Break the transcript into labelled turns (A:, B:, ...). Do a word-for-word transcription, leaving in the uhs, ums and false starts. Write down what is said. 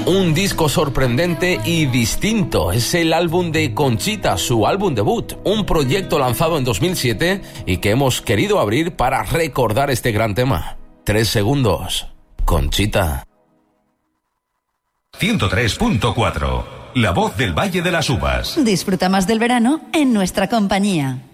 A: Un disco sorprendente y distinto. Es el álbum de Conchita, su álbum debut. Un proyecto lanzado en dos mil siete y que hemos querido abrir para recordar este gran tema. Tres segundos. Conchita.
B: ciento tres punto cuatro. La voz del Valle de las Uvas.
C: Disfruta más del verano en nuestra compañía.